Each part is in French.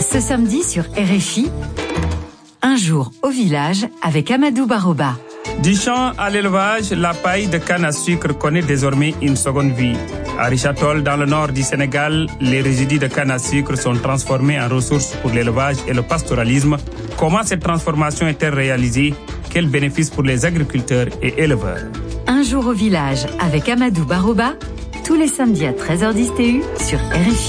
Ce samedi sur RFI, un jour au village avec Amadou Baroba. Du champ à l'élevage, la paille de canne à sucre connaît désormais une seconde vie. À Richard-Toll, dans le nord du Sénégal, les résidus de canne à sucre sont transformés en ressources pour l'élevage et le pastoralisme. Comment cette transformation est-elle réalisée? Quels bénéfices pour les agriculteurs et éleveurs? Un jour au village avec Amadou Baroba, tous les samedis à 13h10 TU sur RFI.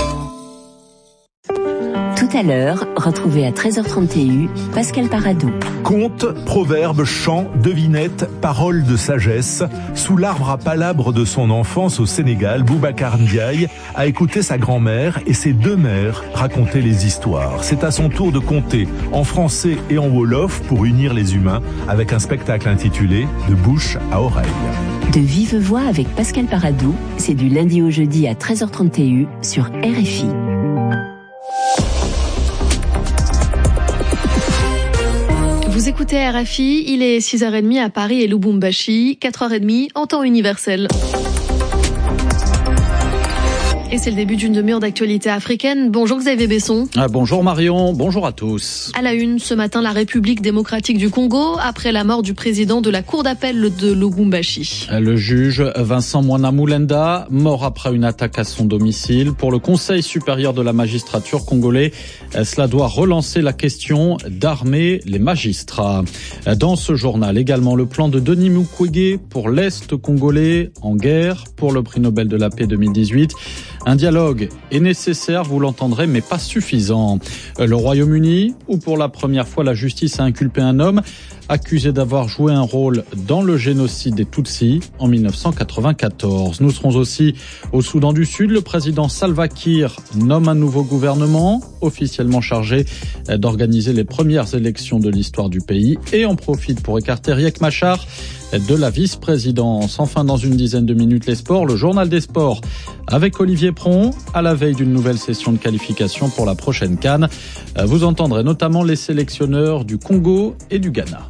Tout à l'heure, retrouvez à 13h30 TU Pascal Paradou. Contes, proverbes, chants, devinettes, paroles de sagesse. Sous l'arbre à palabres de son enfance au Sénégal, Boubacar Ndiaye a écouté sa grand-mère et ses deux mères raconter les histoires. C'est à son tour de conter en français et en wolof pour unir les humains avec un spectacle intitulé « De bouche à oreille ». De vive voix avec Pascal Paradou, c'est du lundi au jeudi à 13h30 TU sur RFI. Vous écoutez RFI, il est 6h30 à Paris et Lubumbashi, 4h30 en temps universel. Et c'est le début d'une demi-heure d'actualité africaine. Bonjour Xavier Besson. Bonjour Marion, bonjour à tous. À la une, ce matin, la République démocratique du Congo, après la mort du président de la cour d'appel de Lubumbashi. Le juge Vincent Mwana-Moulenda, mort après une attaque à son domicile. Pour le Conseil supérieur de la magistrature congolais, cela doit relancer la question d'armer les magistrats. Dans ce journal, également le plan de Denis Mukwege pour l'Est congolais en guerre pour le prix Nobel de la paix 2018. Un dialogue est nécessaire, vous l'entendrez, mais pas suffisant. Le Royaume-Uni, où pour la première fois la justice a inculpé un homme accusé d'avoir joué un rôle dans le génocide des Tutsis en 1994. Nous serons aussi au Soudan du Sud. Le président Salva Kiir nomme un nouveau gouvernement officiellement chargé d'organiser les premières élections de l'histoire du pays et en profite pour écarter Riek Machar de la vice-présidence. Enfin, dans une dizaine de minutes, les sports, le journal des sports avec Olivier Pron à la veille d'une nouvelle session de qualification pour la prochaine CAN. Vous entendrez notamment les sélectionneurs du Congo et du Ghana.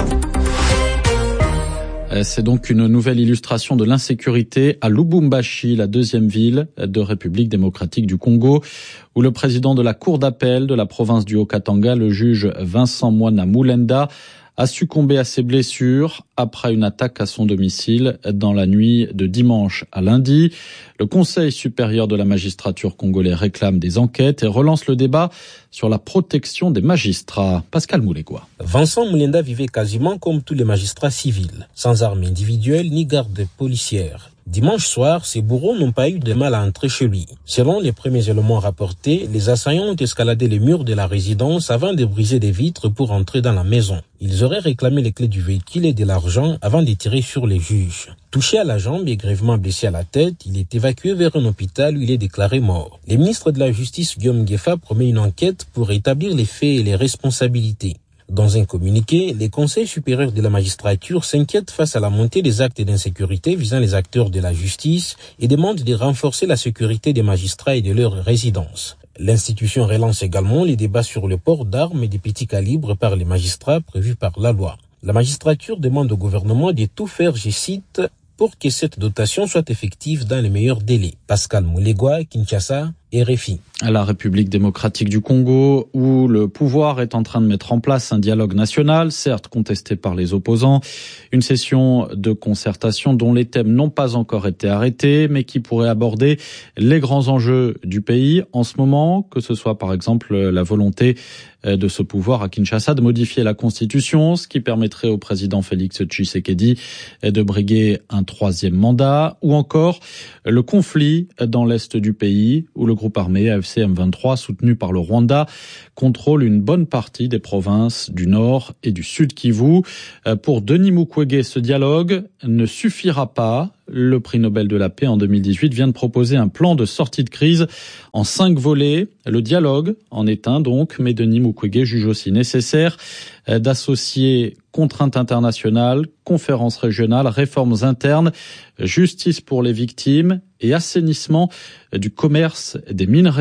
C'est donc une nouvelle illustration de l'insécurité à Lubumbashi, la deuxième ville de République démocratique du Congo, où le président de la cour d'appel de la province du Haut-Katanga, le juge Vincent Mwana-Moulenda, a succombé à ses blessures après une attaque à son domicile dans la nuit de dimanche à lundi. Le Conseil supérieur de la magistrature congolais réclame des enquêtes et relance le débat sur la protection des magistrats. Pascal Moulégois. Vincent Moulenda vivait quasiment comme tous les magistrats civils, sans armes individuelles ni garde policière. Dimanche soir, ses bourreaux n'ont pas eu de mal à entrer chez lui. Selon les premiers éléments rapportés, les assaillants ont escaladé les murs de la résidence avant de briser des vitres pour entrer dans la maison. Ils auraient réclamé les clés du véhicule et de l'argent avant de tirer sur les juges. Touché à la jambe et grièvement blessé à la tête, il est évacué vers un hôpital où il est déclaré mort. Le ministre de la Justice, Guillaume Ngefa, promet une enquête pour établir les faits et les responsabilités. Dans un communiqué, les conseils supérieurs de la magistrature s'inquiètent face à la montée des actes d'insécurité visant les acteurs de la justice et demandent de renforcer la sécurité des magistrats et de leurs résidences. L'institution relance également les débats sur le port d'armes et des petits calibres par les magistrats prévus par la loi. La magistrature demande au gouvernement de tout faire, je cite, pour que cette dotation soit effective dans les meilleurs délais. Pascal Moulégois, Kinshasa, RFI. À la République démocratique du Congo, où le pouvoir est en train de mettre en place un dialogue national, certes contesté par les opposants, une session de concertation dont les thèmes n'ont pas encore été arrêtés, mais qui pourrait aborder les grands enjeux du pays en ce moment, que ce soit par exemple la volonté de ce pouvoir à Kinshasa de modifier la Constitution, ce qui permettrait au président Félix Tshisekedi de briguer un troisième mandat, ou encore le conflit dans l'est du pays, où le groupe armé AFC M23, soutenu par le Rwanda, contrôle une bonne partie des provinces du Nord et du Sud Kivu. Pour Denis Mukwege, ce dialogue ne suffira pas. Le prix Nobel de la paix en 2018 vient de proposer un plan de sortie de crise en 5 volets. Le dialogue en est un donc, mais Denis Mukwege juge aussi nécessaire d'associer contraintes internationales, conférences régionales, réformes internes, justice pour les victimes et assainissement du commerce des minerais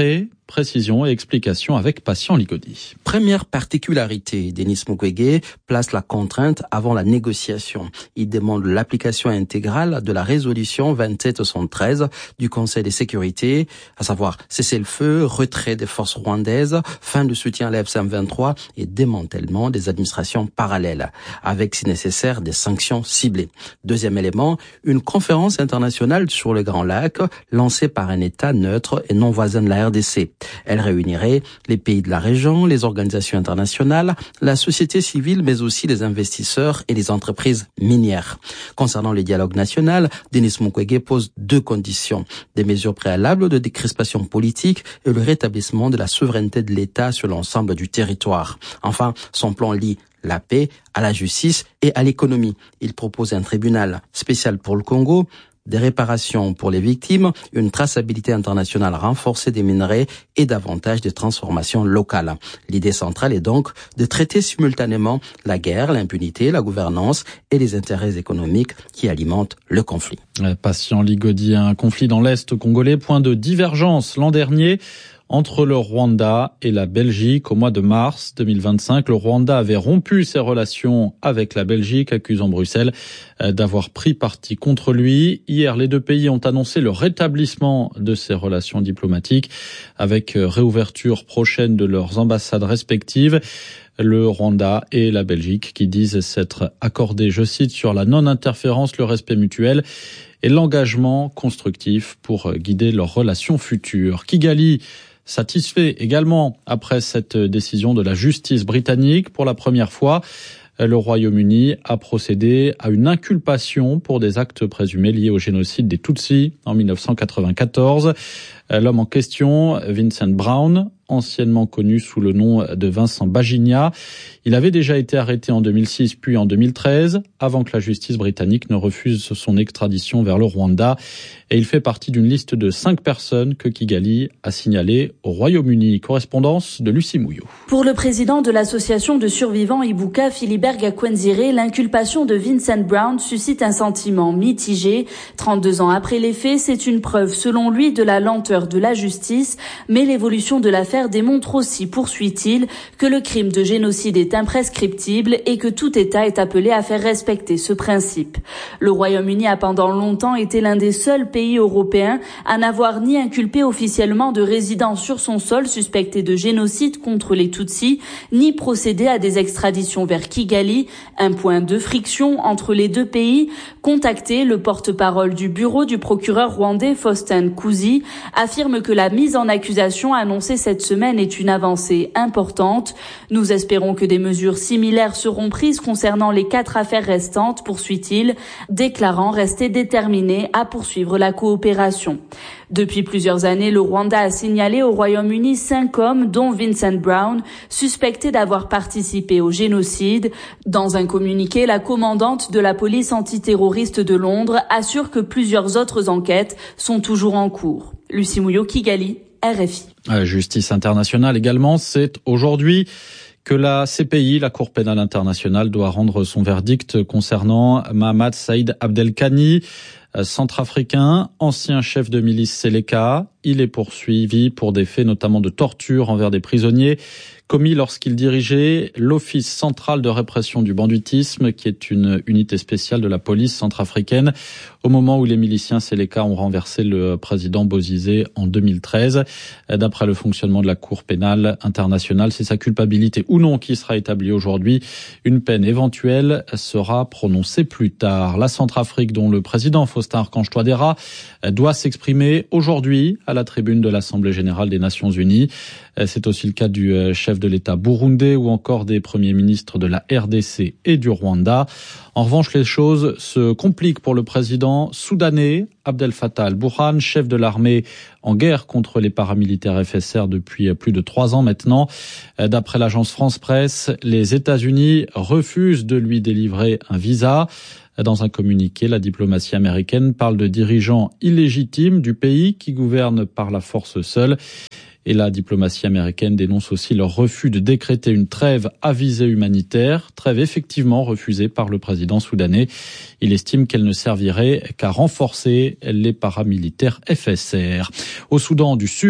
Précision et explication avec Patient Ligodi. Première particularité, Denis Mukwege place la contrainte avant la négociation. Il demande l'application intégrale de la résolution 2773 du Conseil de sécurité, à savoir cessez-le-feu, retrait des forces rwandaises, fin du soutien à l'F-23 et démantèlement des administrations parallèles, avec si nécessaire des sanctions ciblées. Deuxième élément, une conférence internationale sur le Grand Lac lancée par un État neutre et non voisin de la RDC. Elle réunirait les pays de la région, les organisations internationales, la société civile, mais aussi les investisseurs et les entreprises minières. Concernant le dialogue national, Denis Mukwege pose deux conditions: des mesures préalables de décrispation politique et le rétablissement de la souveraineté de l'État sur l'ensemble du territoire. Enfin, son plan lie la paix à la justice et à l'économie. Il propose un tribunal spécial pour le Congo, des réparations pour les victimes, une traçabilité internationale renforcée des minerais et davantage de transformations locales. L'idée centrale est donc de traiter simultanément la guerre, l'impunité, la gouvernance et les intérêts économiques qui alimentent le conflit. Patient Ligodi, un conflit dans l'Est congolais, point de divergence l'an dernier entre le Rwanda et la Belgique. Au mois de mars 2025, le Rwanda avait rompu ses relations avec la Belgique, accusant Bruxelles d'avoir pris parti contre lui. Hier, les deux pays ont annoncé le rétablissement de ces relations diplomatiques avec réouverture prochaine de leurs ambassades respectives. Le Rwanda et la Belgique qui disent s'être accordés, je cite, sur la non-interférence, le respect mutuel et l'engagement constructif pour guider leurs relations futures. Kigali satisfait également après cette décision de la justice britannique. Pour la première fois, le Royaume-Uni a procédé à une inculpation pour des actes présumés liés au génocide des Tutsis en 1994. L'homme en question, Vincent Brown, anciennement connu sous le nom de Vincent Baginia. Il avait déjà été arrêté en 2006 puis en 2013, avant que la justice britannique ne refuse son extradition vers le Rwanda. Et il fait partie d'une liste de 5 personnes que Kigali a signalées au Royaume-Uni. Correspondance de Lucie Mouillot. Pour le président de l'association de survivants Ibuka, Philibert Gakwenzire, l'inculpation de Vincent Brown suscite un sentiment mitigé. 32 ans après les faits, c'est une preuve, selon lui, de la lenteur de la justice, mais l'évolution de l'affaire démontre aussi, poursuit-il, que le crime de génocide est imprescriptible et que tout État est appelé à faire respecter ce principe. Le Royaume-Uni a pendant longtemps été l'un des seuls pays européens à n'avoir ni inculpé officiellement de résidents sur son sol suspectés de génocide contre les Tutsis, ni procédé à des extraditions vers Kigali, un point de friction entre les deux pays. Contacté, le porte-parole du bureau du procureur rwandais Faustin Kuzi affirme que la mise en accusation annoncée cette semaine est une avancée importante. Nous espérons que des mesures similaires seront prises concernant les 4 affaires restantes, poursuit-il, déclarant rester déterminé à poursuivre la coopération. Depuis plusieurs années, le Rwanda a signalé au Royaume-Uni 5 hommes, dont Vincent Brown, suspectés d'avoir participé au génocide. Dans un communiqué, la commandante de la police antiterroriste de Londres assure que plusieurs autres enquêtes sont toujours en cours. Lucie Mouillot, Kigali, RFI. Justice internationale également, c'est aujourd'hui que la CPI, la Cour pénale internationale, doit rendre son verdict concernant Mahamat Saïd Abdelkani, centrafricain, ancien chef de milice Seleka. Il est poursuivi pour des faits notamment de torture envers des prisonniers commis lorsqu'il dirigeait l'Office central de répression du banditisme, qui est une unité spéciale de la police centrafricaine, au moment où les miliciens Seleka ont renversé le président Bozizé en 2013. D'après le fonctionnement de la Cour pénale internationale, c'est sa culpabilité ou non qui sera établie aujourd'hui. Une peine éventuelle sera prononcée plus tard. La Centrafrique, dont le président Faustin Archange Touadéra doit s'exprimer aujourd'hui à la tribune de l'Assemblée générale des Nations unies. C'est aussi le cas du chef de l'État burundais ou encore des premiers ministres de la RDC et du Rwanda. En revanche, les choses se compliquent pour le président soudanais Abdel Fattah al-Burhan, chef de l'armée en guerre contre les paramilitaires FSR depuis plus de 3 ans maintenant. D'après l'agence France Presse, les États-Unis refusent de lui délivrer un visa. Dans un communiqué, la diplomatie américaine parle de dirigeants illégitimes du pays qui gouvernent par la force seule. Et la diplomatie américaine dénonce aussi leur refus de décréter une trêve à visée humanitaire, trêve effectivement refusée par le président soudanais. Il estime qu'elle ne servirait qu'à renforcer les paramilitaires FSR. Au Soudan du Sud,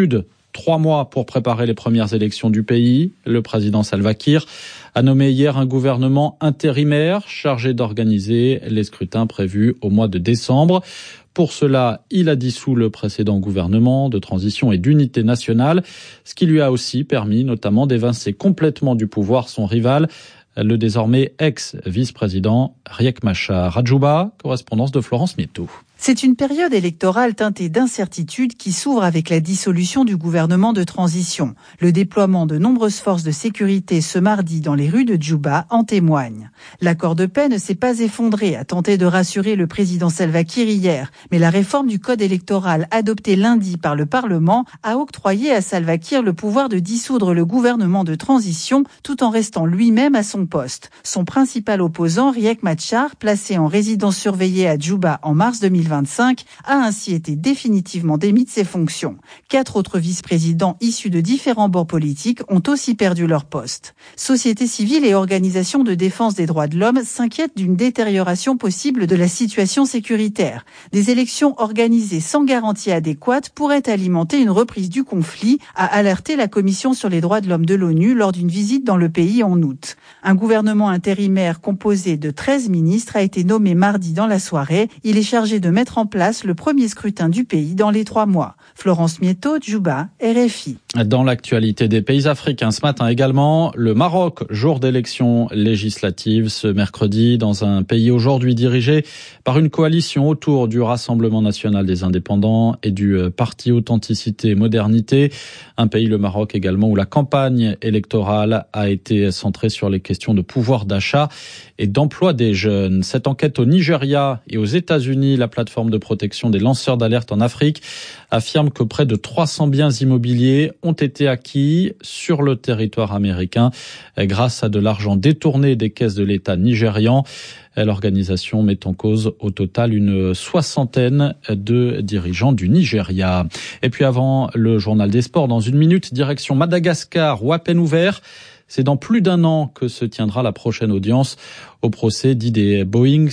3 mois pour préparer les premières élections du pays. Le président Salva Kiir a nommé hier un gouvernement intérimaire chargé d'organiser les scrutins prévus au mois de décembre. Pour cela, il a dissous le précédent gouvernement de transition et d'unité nationale, ce qui lui a aussi permis notamment d'évincer complètement du pouvoir son rival, le désormais ex-vice-président Riek Machar. À Djouba, correspondance de Florence Mietou. C'est une période électorale teintée d'incertitude qui s'ouvre avec la dissolution du gouvernement de transition. Le déploiement de nombreuses forces de sécurité ce mardi dans les rues de Djouba en témoigne. L'accord de paix ne s'est pas effondré, a tenté de rassurer le président Salva Kiir hier, mais la réforme du code électoral adoptée lundi par le Parlement a octroyé à Salva Kiir le pouvoir de dissoudre le gouvernement de transition tout en restant lui-même à son poste. Son principal opposant, Riek Machar, placé en résidence surveillée à Djouba en mars 2025, a ainsi été définitivement démis de ses fonctions. 4 autres vice-présidents issus de différents bords politiques ont aussi perdu leur poste. Société civile et organisations de défense des droits de l'homme s'inquiètent d'une détérioration possible de la situation sécuritaire. Des élections organisées sans garantie adéquate pourraient alimenter une reprise du conflit, a alerté la Commission sur les droits de l'homme de l'ONU lors d'une visite dans le pays en août. Un gouvernement intérimaire composé de 13 ministres a été nommé mardi dans la soirée. Il est chargé de mettre en place le premier scrutin du pays dans les 3 mois. Florence Mieto, Djouba, RFI. Dans l'actualité des pays africains, ce matin également, le Maroc, jour d'élections législatives ce mercredi, dans un pays aujourd'hui dirigé par une coalition autour du Rassemblement national des indépendants et du parti Authenticité et Modernité. Un pays, le Maroc également, où la campagne électorale a été centrée sur les questions de pouvoir d'achat et d'emploi des jeunes. Cette enquête au Nigeria et aux États-Unis, la plateforme de protection des lanceurs d'alerte en Afrique, affirme que près de 300 biens immobiliers ont été acquis sur le territoire américain grâce à de l'argent détourné des caisses de l'État nigérian. L'organisation met en cause au total une 60aine de dirigeants du Nigeria. Et puis avant le journal des sports, dans 1 minute, direction Madagascar, où à peine ouvert, c'est dans plus d'1 an que se tiendra la prochaine audience au procès dit des Boeing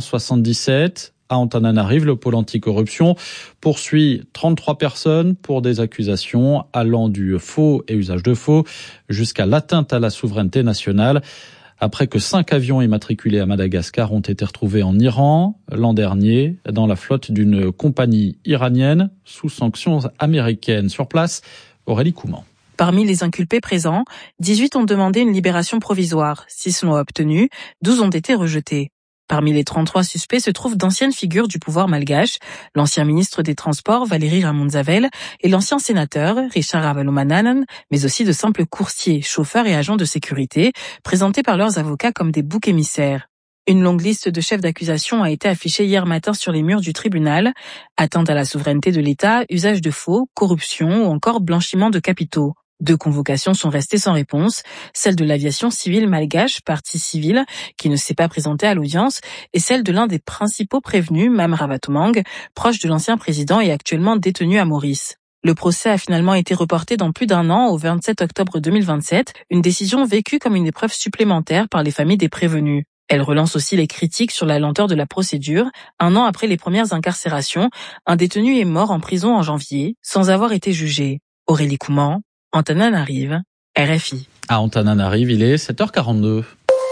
777. À Antananarive, le pôle anticorruption poursuit 33 personnes pour des accusations allant du faux et usage de faux jusqu'à l'atteinte à la souveraineté nationale. Après que 5 avions immatriculés à Madagascar ont été retrouvés en Iran l'an dernier dans la flotte d'une compagnie iranienne sous sanctions américaines. Sur place, Aurélie Couman. Parmi les inculpés présents, 18 ont demandé une libération provisoire. 6 l'ont obtenue, 12 ont été rejetés. Parmi les 33 suspects se trouvent d'anciennes figures du pouvoir malgache, l'ancien ministre des Transports Valérie Ramonzavel et l'ancien sénateur Richard Ravalomanana, mais aussi de simples coursiers, chauffeurs et agents de sécurité, présentés par leurs avocats comme des boucs émissaires. Une longue liste de chefs d'accusation a été affichée hier matin sur les murs du tribunal. Atteinte à la souveraineté de l'État, usage de faux, corruption ou encore blanchiment de capitaux. 2 convocations sont restées sans réponse, celle de l'aviation civile malgache, partie civile, qui ne s'est pas présentée à l'audience, et celle de l'un des principaux prévenus, Mam Ravatomang, proche de l'ancien président et actuellement détenu à Maurice. Le procès a finalement été reporté dans plus d'1 an, au 27 octobre 2027, une décision vécue comme une épreuve supplémentaire par les familles des prévenus. Elle relance aussi les critiques sur la lenteur de la procédure. 1 an après les premières incarcérations, un détenu est mort en prison en janvier, sans avoir été jugé. Aurélie Couman, Antananarive, RFI. À Antananarive, il est 7h42.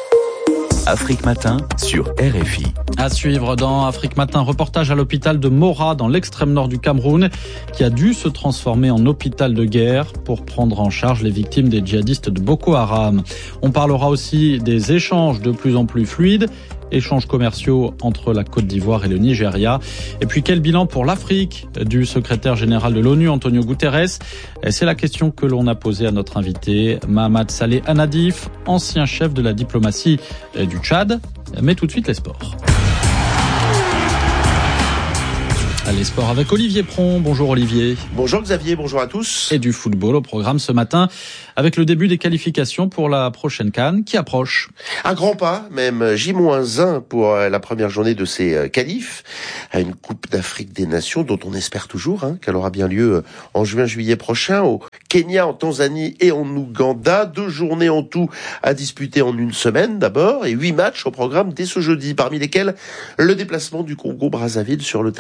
Afrique Matin sur RFI. À suivre dans Afrique Matin, reportage à l'hôpital de Mora dans l'extrême nord du Cameroun qui a dû se transformer en hôpital de guerre pour prendre en charge les victimes des djihadistes de Boko Haram. On parlera aussi des échanges de plus en plus fluides, échanges commerciaux entre la Côte d'Ivoire et le Nigeria. Et puis quel bilan pour l'Afrique du secrétaire général de l'ONU, Antonio Guterres? C'est la question que l'on a posée à notre invité, Mahamat Saleh Anadif, ancien chef de la diplomatie du Tchad. Mais tout de suite les sports. Les sports avec Olivier Pron. Bonjour Olivier. Bonjour Xavier, bonjour à tous. Et du football au programme ce matin avec le début des qualifications pour la prochaine CAN qui approche. Un grand pas, même J-1 pour la première journée de ces qualifs à une Coupe d'Afrique des Nations dont on espère toujours qu'elle aura bien lieu en juin-juillet prochain au Kenya, en Tanzanie et en Ouganda. 2 journées en tout à disputer en une semaine d'abord et 8 matchs au programme dès ce jeudi, parmi lesquels le déplacement du Congo-Brazzaville sur le terrain neutre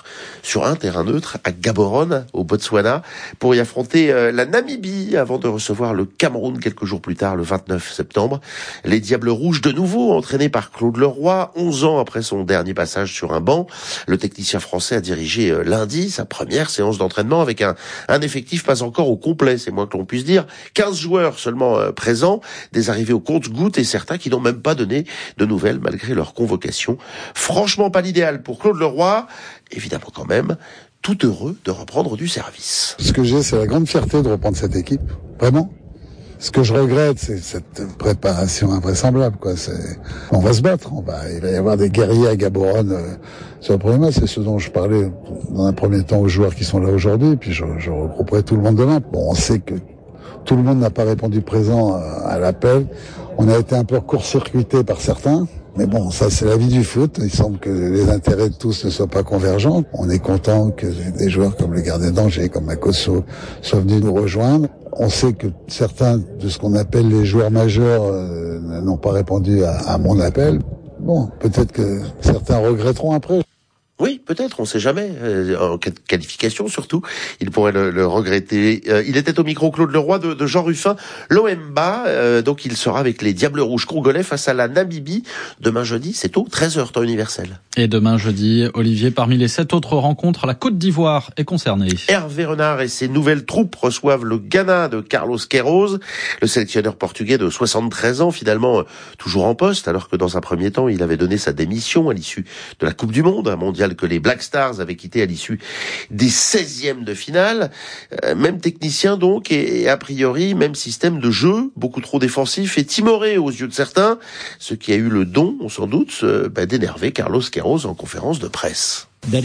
rencontre sur un terrain neutre à Gaborone, au Botswana, pour y affronter la Namibie avant de recevoir le Cameroun quelques jours plus tard, le 29 septembre. Les Diables Rouges, de nouveau entraînés par Claude Leroy, 11 ans après son dernier passage sur un banc. Le technicien français a dirigé lundi sa première séance d'entraînement avec un effectif pas encore au complet, c'est moins que l'on puisse dire. 15 joueurs seulement présents, des arrivées au compte-gouttes et certains qui n'ont même pas donné de nouvelles malgré leur convocation. Franchement pas l'idéal pour Claude Leroy, évidemment quand même, tout heureux de reprendre du service. Ce que j'ai, c'est la grande fierté de reprendre cette équipe, vraiment. Ce que je regrette, c'est cette préparation invraisemblable, quoi. On va se battre, il va y avoir des guerriers à Gaborone sur le premier match. C'est ce dont je parlais dans un premier temps aux joueurs qui sont là aujourd'hui, puis je regrouperai tout le monde demain. Bon, on sait que tout le monde n'a pas répondu présent à l'appel. On a été un peu court-circuité par certains. Mais bon, ça c'est la vie du foot. Il semble que les intérêts de tous ne soient pas convergents. On est content que des joueurs comme le gardien d'Angers, comme Makosso, soient venus nous rejoindre. On sait que certains de ce qu'on appelle les joueurs majeurs n'ont pas répondu à mon appel. Bon, peut-être que certains regretteront après. Oui, peut-être, on ne sait jamais. En qualification, surtout, il pourrait le regretter. Il était au micro Claude Leroy de Jean Ruffin, l'OMBA. Donc il sera avec les Diables Rouges congolais face à la Namibie. Demain jeudi, c'est au 13h, temps universel. Et demain jeudi, Olivier, parmi les 7 autres rencontres, la Côte d'Ivoire est concernée. Hervé Renard et ses nouvelles troupes reçoivent le Ghana de Carlos Queiroz, le sélectionneur portugais de 73 ans, finalement toujours en poste, alors que dans un premier temps, il avait donné sa démission à l'issue de la Coupe du Monde, un mondial que les Black Stars avaient quitté à l'issue des 16e de finale. Même technicien donc, et a priori, même système de jeu, beaucoup trop défensif et timoré aux yeux de certains, ce qui a eu le don, on s'en doute, d'énerver Carlos Queiroz en conférence de presse. Il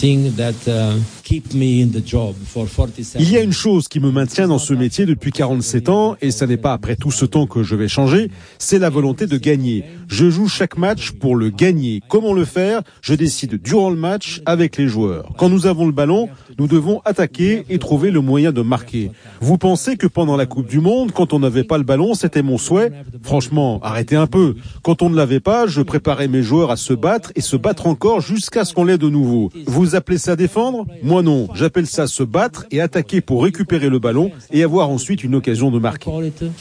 y a une chose qui me maintient dans ce métier depuis 47 ans, et ça n'est pas après tout ce temps que je vais changer, c'est la volonté de gagner. Je joue chaque match pour le gagner. Comment le faire? Je décide durant le match avec les joueurs. Quand nous avons le ballon, nous devons attaquer et trouver le moyen de marquer. Vous pensez que pendant la Coupe du Monde, quand on n'avait pas le ballon, c'était mon souhait? Franchement, arrêtez un peu. Quand on ne l'avait pas, je préparais mes joueurs à se battre et se battre encore jusqu'à ce qu'on l'ait de nouveau. Vous appelez ça défendre? Moi non, j'appelle ça se battre et attaquer pour récupérer le ballon et avoir ensuite une occasion de marquer.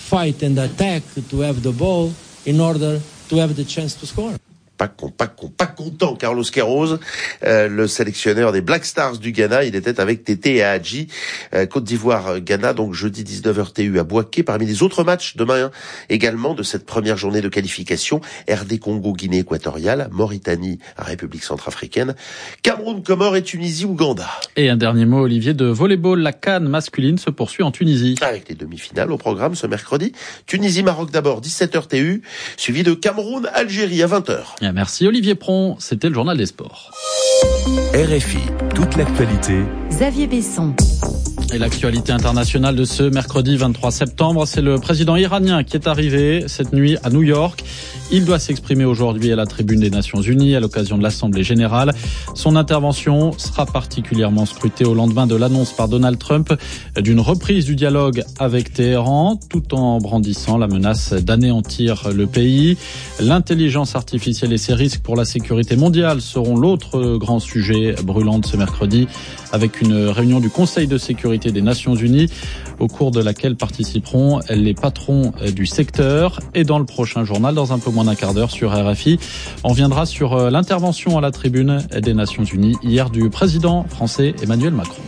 Pas content, Carlos Queiroz, le sélectionneur des Black Stars du Ghana. Il était avec Tété et Hadji. Côte d'Ivoire, Ghana, donc jeudi 19h TU à Bouaké. Parmi les autres matchs demain également de cette première journée de qualification, RD Congo, Guinée équatoriale, Mauritanie, République centrafricaine, Cameroun, Comores et Tunisie, Ouganda. Et un dernier mot, Olivier, de volleyball. La CAN masculine se poursuit en Tunisie. Avec les demi-finales au programme ce mercredi. Tunisie-Maroc d'abord, 17h TU, suivi de Cameroun-Algérie à 20h. Merci Olivier Pron, c'était le journal des sports. RFI, toute l'actualité. Xavier Besson. Et l'actualité internationale de ce mercredi 23 septembre, c'est le président iranien qui est arrivé cette nuit à New York. Il doit s'exprimer aujourd'hui à la tribune des Nations Unies à l'occasion de l'Assemblée générale. Son intervention sera particulièrement scrutée au lendemain de l'annonce par Donald Trump d'une reprise du dialogue avec Téhéran, tout en brandissant la menace d'anéantir le pays. L'intelligence artificielle et ses risques pour la sécurité mondiale seront l'autre grand sujet brûlant de ce mercredi, avec une réunion du Conseil de sécurité des Nations Unies, au cours de laquelle participeront les patrons du secteur. Et dans le prochain journal, dans un peu moins d'un quart d'heure sur RFI, on reviendra sur l'intervention à la tribune des Nations Unies hier du président français Emmanuel Macron.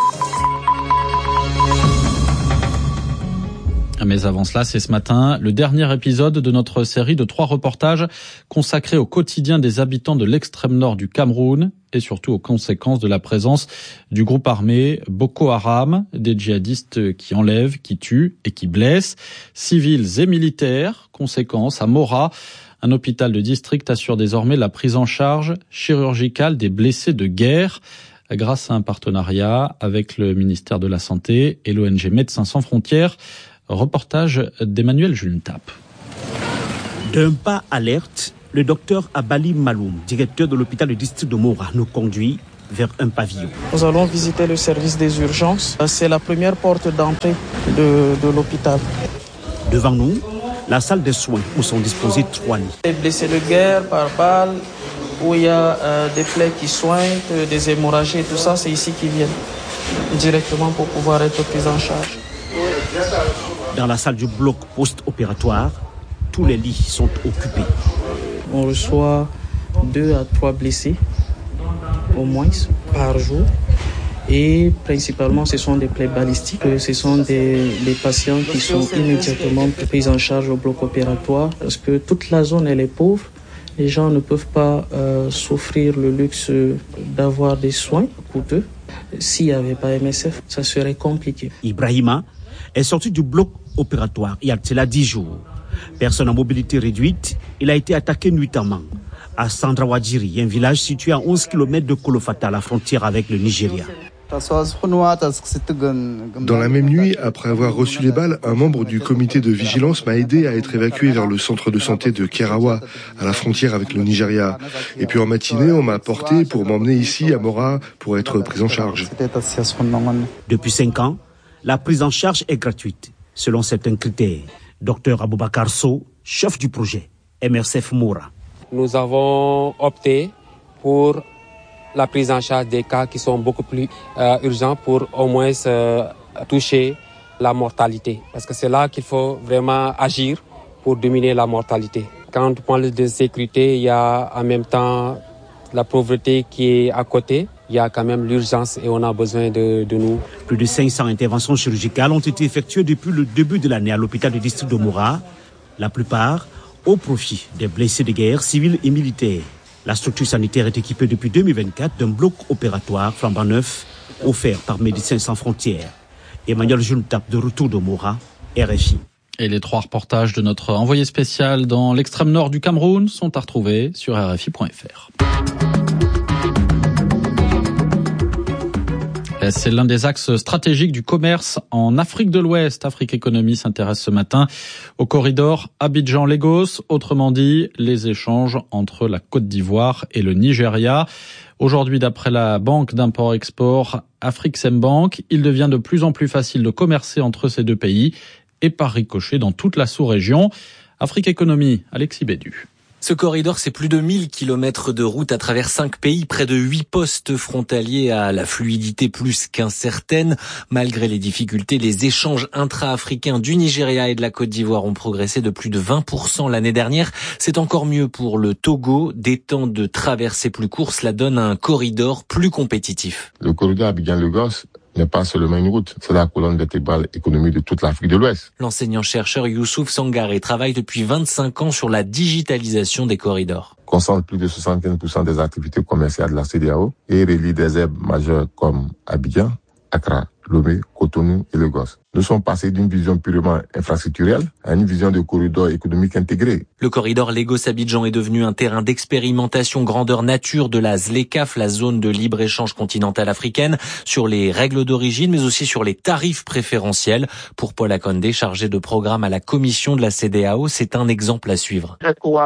Mais avant cela, c'est ce matin le dernier épisode de notre série de 3 reportages consacrés au quotidien des habitants de l'extrême nord du Cameroun et surtout aux conséquences de la présence du groupe armé Boko Haram, des djihadistes qui enlèvent, qui tuent et qui blessent, civils et militaires. Conséquence, à Mora, un hôpital de district assure désormais la prise en charge chirurgicale des blessés de guerre, grâce à un partenariat avec le ministère de la Santé et l'ONG Médecins sans frontières. Reportage d'Emmanuel Juntap. D'un pas alerte, le docteur Abali Maloum, directeur de l'hôpital de district de Mora, nous conduit vers un pavillon. Nous allons visiter le service des urgences. C'est la première porte d'entrée de l'hôpital. Devant nous, la salle de soins où sont disposés 3 lits. Les blessés de guerre par balle, où il y a des plaies qui soignent, des hémorragies et tout ça, c'est ici qu'ils viennent directement pour pouvoir être pris en charge. Dans la salle du bloc post-opératoire, tous les lits sont occupés. On reçoit 2 à 3 blessés au moins par jour. Et principalement, ce sont des plaies balistiques. Ce sont des patients qui sont immédiatement pris en charge au bloc opératoire parce que toute la zone, elle est pauvre. Les gens ne peuvent pas s'offrir le luxe d'avoir des soins coûteux. S'il n'y avait pas MSF, ça serait compliqué. Ibrahima est sorti du bloc opératoire il y a cela 10 jours. Personne en mobilité réduite, il a été attaqué nuitamment à Sandrawadjiri, un village situé à 11 km de Kolofata, à la frontière avec le Nigeria. Dans la même nuit, après avoir reçu les balles, un membre du comité de vigilance m'a aidé à être évacué vers le centre de santé de Kerawa, à la frontière avec le Nigeria. Et puis en matinée, on m'a porté pour m'emmener ici à Mora pour être pris en charge. Depuis 5 ans, la prise en charge est gratuite, selon certains critères. Dr Aboubakar Sow, chef du projet MSF Mora. Nous avons opté pour la prise en charge des cas qui sont beaucoup plus urgents pour au moins toucher la mortalité. Parce que c'est là qu'il faut vraiment agir pour diminuer la mortalité. Quand on parle de sécurité, il y a en même temps la pauvreté qui est à côté. Il y a quand même l'urgence et on a besoin de nous. Plus de 500 interventions chirurgicales ont été effectuées depuis le début de l'année à l'hôpital du district de Mora. La plupart au profit des blessés de guerre civils et militaires. La structure sanitaire est équipée depuis 2024 d'un bloc opératoire flambant neuf offert par Médecins sans frontières. Emmanuel Juntap de retour de Mora, RFI. Et les 3 reportages de notre envoyé spécial dans l'extrême nord du Cameroun sont à retrouver sur RFI.fr. C'est l'un des axes stratégiques du commerce en Afrique de l'Ouest. Afrique Économie s'intéresse ce matin au corridor Abidjan-Lagos, autrement dit les échanges entre la Côte d'Ivoire et le Nigeria. Aujourd'hui, d'après la banque d'import-export Afrixembank, il devient de plus en plus facile de commercer entre ces 2 pays et par ricochet dans toute la sous-région. Afrique Économie, Alexis Bédu. Ce corridor, c'est plus de 1000 kilomètres de route à travers 5 pays, près de 8 postes frontaliers à la fluidité plus qu'incertaine. Malgré les difficultés, les échanges intra-africains du Nigeria et de la Côte d'Ivoire ont progressé de plus de 20% l'année dernière. C'est encore mieux pour le Togo. Des temps de traversée plus courts, cela donne un corridor plus compétitif. Le corridor Abidjan-Lagos n'est pas seulement une route, c'est la colonne vertébrale économique de toute l'Afrique de l'Ouest. L'enseignant-chercheur Youssouf Sangaré travaille depuis 25 ans sur la digitalisation des corridors. Concentre plus de 75% des activités commerciales de la CEDEAO et relie des hubs majeurs comme Abidjan, Accra, Lomé, Cotonou et Lagos. Nous sommes passés d'une vision purement infrastructurelle à une vision de corridor économique intégré. Le corridor Lagos-Abidjan est devenu un terrain d'expérimentation grandeur nature de la ZLECAf, la zone de libre-échange continentale africaine, sur les règles d'origine, mais aussi sur les tarifs préférentiels. Pour Paul Akondé, chargé de programme à la commission de la CEDEAO, c'est un exemple à suivre.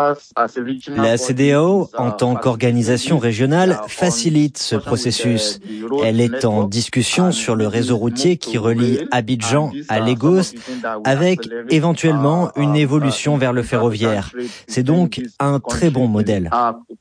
La CEDEAO, en tant qu'organisation régionale, facilite ce processus. Elle est en discussion sur le réseau routier qui relie Abidjan à Lagos, avec éventuellement une évolution vers le ferroviaire. C'est donc un très bon modèle.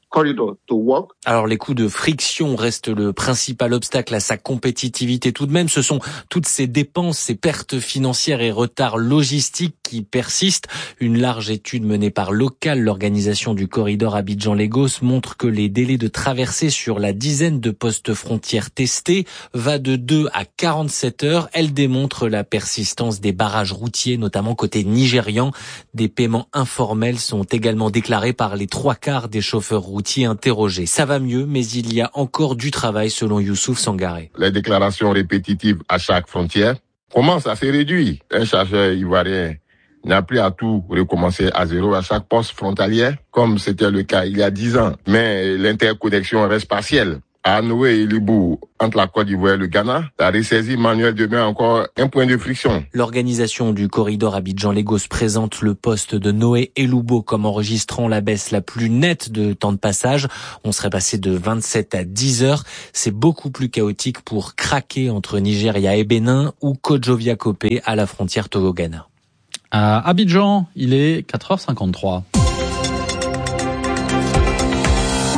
Alors les coûts de friction restent le principal obstacle à sa compétitivité tout de même. Ce sont toutes ces dépenses, ces pertes financières et retards logistiques qui persistent. Une large étude menée par Local, l'organisation du corridor Abidjan-Lagos, montre que les délais de traversée sur la dizaine de postes frontières testés va de 2 à 47 heures. Elle démontre la persistance des barrages routiers, notamment côté nigérian. Des paiements informels sont également déclarés par les 3/4 des chauffeurs routiers interrogés. Ça va mieux, mais il y a encore du travail selon Youssouf Sangaré. Les déclarations répétitives à chaque frontière commencent à se réduire. Un chargeur ivoirien n'a plus à tout recommencer à zéro à chaque poste frontalier, comme c'était le cas il y a 10 ans. Mais l'interconnexion reste partielle. À Noé et Libou, entre la Côte d'Ivoire et le Ghana, la ressaisie manuelle demeure encore un point de friction. L'organisation du corridor Abidjan-Lagos présente le poste de Noé et Lubo comme enregistrant la baisse la plus nette de temps de passage. On serait passé de 27 à 10 heures. C'est beaucoup plus chaotique pour craquer entre Nigeria et Bénin ou Kodjovia-Kopé à la frontière Togo-Ghana. À Abidjan, il est 4h53.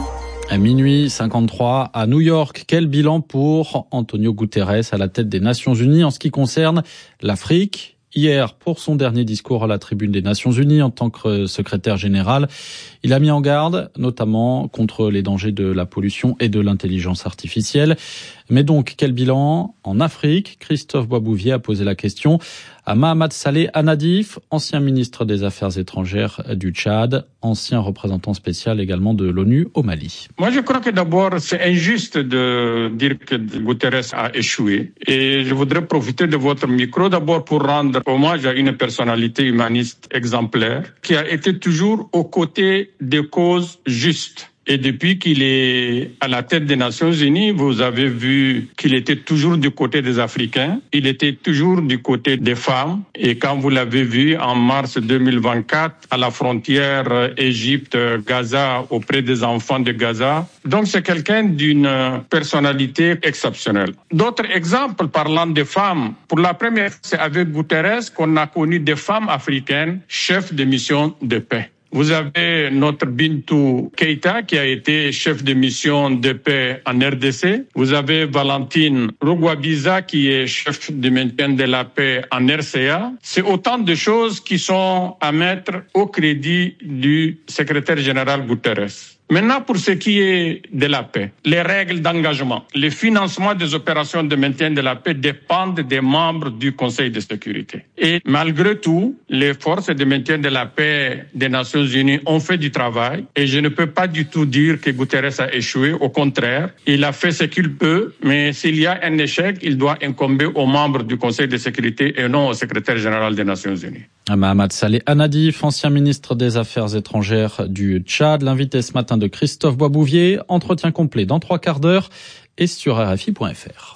À minuit 53 à New York, quel bilan pour Antonio Guterres à la tête des Nations Unies en ce qui concerne l'Afrique? Hier, pour son dernier discours à la tribune des Nations Unies en tant que secrétaire général, il a mis en garde, notamment contre les dangers de la pollution et de l'intelligence artificielle. Mais donc, quel bilan en Afrique? Christophe Boisbouvier a posé la question à Mahamat Saleh Anadif, ancien ministre des Affaires étrangères du Tchad, ancien représentant spécial également de l'ONU au Mali. Moi, je crois que d'abord, c'est injuste de dire que Guterres a échoué. Et je voudrais profiter de votre micro d'abord pour rendre hommage à une personnalité humaniste exemplaire qui a été toujours aux côtés des causes justes. Et depuis qu'il est à la tête des Nations Unies, vous avez vu qu'il était toujours du côté des Africains, il était toujours du côté des femmes. Et quand vous l'avez vu en mars 2024 à la frontière Égypte-Gaza auprès des enfants de Gaza, donc c'est quelqu'un d'une personnalité exceptionnelle. D'autres exemples parlant des femmes, pour la première fois, c'est avec Guterres qu'on a connu des femmes africaines chefs de mission de paix. Vous avez notre Bintou Keïta qui a été chef de mission de paix en RDC. Vous avez Valentine Rugwabiza qui est chef de maintien de la paix en RCA. C'est autant de choses qui sont à mettre au crédit du secrétaire général Guterres. Maintenant, pour ce qui est de la paix, les règles d'engagement, le financement des opérations de maintien de la paix dépendent des membres du Conseil de sécurité. Et malgré tout, les forces de maintien de la paix des Nations Unies ont fait du travail et je ne peux pas du tout dire que Guterres a échoué. Au contraire, il a fait ce qu'il peut, mais s'il y a un échec, il doit incomber aux membres du Conseil de sécurité et non au secrétaire général des Nations Unies. Mahamat Saleh Anadif, ancien ministre des Affaires étrangères du Tchad, l'invité ce matin de Christophe Boisbouvier. Entretien complet dans 3 quarts d'heure et sur RFI.fr.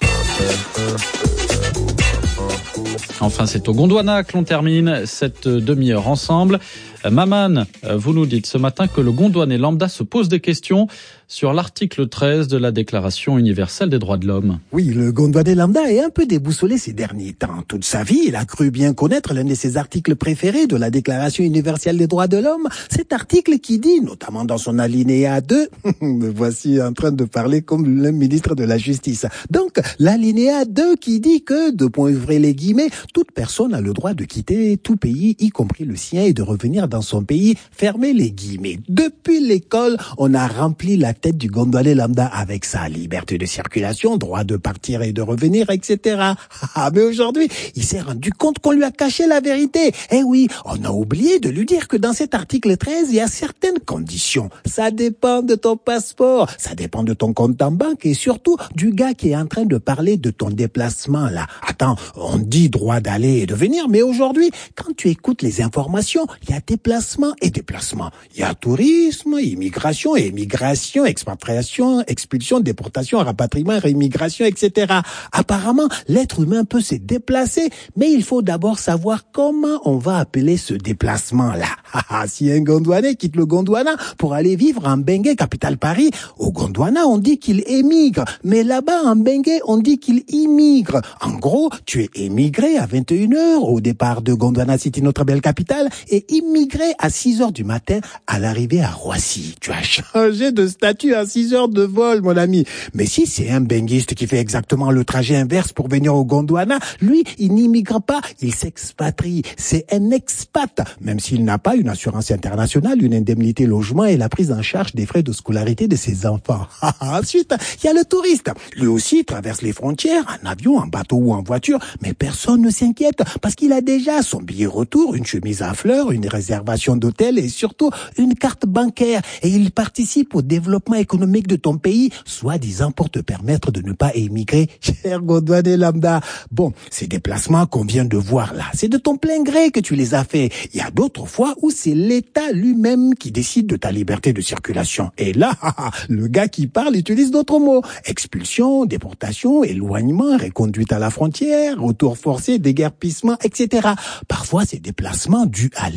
Enfin, c'est au Gondwana que l'on termine cette demi-heure ensemble. Maman, vous nous dites ce matin que le Gondwanais lambda se pose des questions sur l'article 13 de la Déclaration universelle des droits de l'homme. Oui, le Gondwanais lambda est un peu déboussolé ces derniers temps. Toute sa vie, il a cru bien connaître l'un de ses articles préférés de la Déclaration universelle des droits de l'homme. Cet article qui dit, notamment dans son alinéa 2, me voici en train de parler comme le ministre de la Justice. Donc, l'alinéa 2 qui dit que, de point ouvrez les guillemets, toute personne a le droit de quitter tout pays, y compris le sien, et de revenir dans son pays, fermez les guillemets. Depuis l'école, on a rempli la tête du Gondwanais lambda avec sa liberté de circulation, droit de partir et de revenir, etc. Mais aujourd'hui, il s'est rendu compte qu'on lui a caché la vérité. Eh oui, on a oublié de lui dire que dans cet article 13, il y a certaines conditions. Ça dépend de ton passeport, ça dépend de ton compte en banque et surtout du gars qui est en train de parler de ton déplacement là. Attends, on dit droit d'aller et de venir, mais aujourd'hui, quand tu écoutes les informations, il y a déplacement et déplacement. Il y a tourisme, immigration et émigration, expatriation, expulsion, déportation, rapatriement, réimmigration, etc. Apparemment, l'être humain peut se déplacer, mais il faut d'abord savoir comment on va appeler ce déplacement-là. Si un Gondwanais quitte le Gondwana pour aller vivre en Bengué, capitale Paris, au Gondwana, on dit qu'il émigre, mais là-bas, en Bengué, on dit qu'il immigre. En gros, tu es émigré à 21h au départ de Gondwana City, notre belle capitale, et immigré à 6h du matin à l'arrivée à Roissy. Tu as changé de statut à 6h de vol, mon ami. Mais si c'est un benguiste qui fait exactement le trajet inverse pour venir au Gondwana, lui, il n'immigre pas, il s'expatrie. C'est un expat, même s'il n'a pas une assurance internationale, une indemnité logement et la prise en charge des frais de scolarité de ses enfants. Ensuite, il y a le touriste. Lui aussi traverse les frontières en avion, en bateau ou en voiture, mais personne ne s'inquiète parce qu'il a déjà son billet retour, une chemise à fleurs, une réservation d'hôtel et surtout une carte bancaire. Et il participe au développement économique de ton pays, soi-disant pour te permettre de ne pas émigrer, cher Gondwanais lambda. Bon, ces déplacements qu'on vient de voir là, c'est de ton plein gré que tu les as fait. Il y a d'autres fois où c'est l'État lui-même qui décide de ta liberté de circulation. Et là, le gars qui parle utilise d'autres mots. Expulsion, déportation, éloignement, reconduite à la frontière, retour forcé, déguerpissement, etc. Parfois, ces déplacements dus à l'État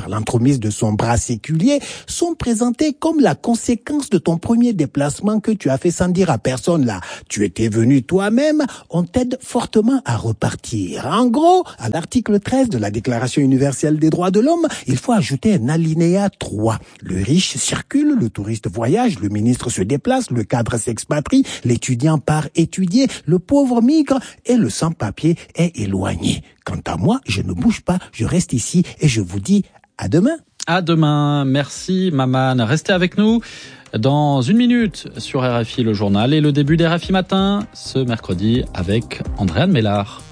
par l'entremise de son bras séculier, sont présentés comme la conséquence de ton premier déplacement que tu as fait sans dire à personne là. Tu étais venu toi-même, on t'aide fortement à repartir. En gros, à l'article 13 de la Déclaration universelle des droits de l'homme, il faut ajouter un alinéa 3. Le riche circule, le touriste voyage, le ministre se déplace, le cadre s'expatrie, l'étudiant part étudier, le pauvre migre et le sans-papier est éloigné. Quant à moi, je ne bouge pas, je reste ici et je vous dis à demain. À demain. Merci, Maman. Restez avec nous. Dans une minute sur RFI, le journal et le début d'RFI Matin, ce mercredi avec Andréane Mélard.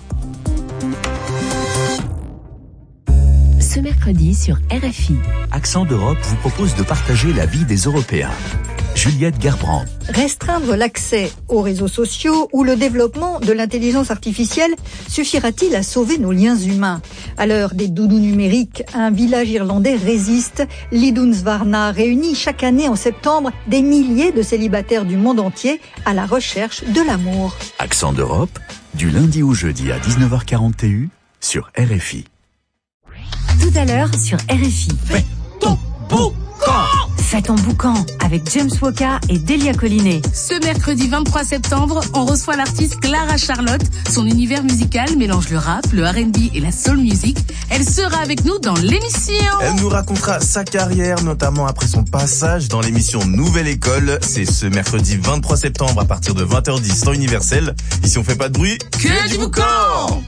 Ce mercredi sur RFI. Accent d'Europe vous propose de partager la vie des Européens. Juliette Gerbrand. Restreindre l'accès aux réseaux sociaux ou le développement de l'intelligence artificielle suffira-t-il à sauver nos liens humains ? À l'heure des doudous numériques, un village irlandais résiste. Lidunsvarna réunit chaque année en septembre des milliers de célibataires du monde entier à la recherche de l'amour. Accent d'Europe, du lundi au jeudi à 19h40 TU sur RFI. Tout à l'heure sur RFI. Fais ton boucan. Fais ton boucan avec James Woka et Delia Collinet. Ce mercredi 23 septembre, on reçoit l'artiste Clara Charlotte. Son univers musical mélange le rap, le R&B et la soul music. Elle sera avec nous dans l'émission. Elle nous racontera sa carrière, notamment après son passage dans l'émission Nouvelle École. C'est ce mercredi 23 septembre à partir de 20h10 temps universel. Ici on fait pas de bruit, que du boucan.